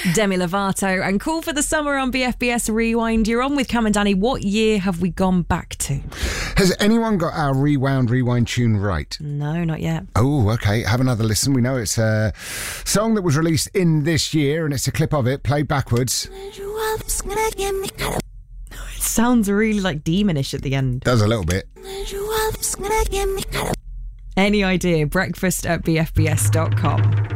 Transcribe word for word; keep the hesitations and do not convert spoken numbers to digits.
Demi Lovato and Call for the Summer on B F B S Rewind. You're on with Cam and Danny. What year have we gone back to? Has anyone got our Rewound Rewind tune right? No, not yet. Oh, okay. Have another listen. We know it's a song that was released in this year, and it's a clip of it played backwards. It sounds really like demonish at the end. Does a little bit. Any idea? Breakfast at b f b s dot com.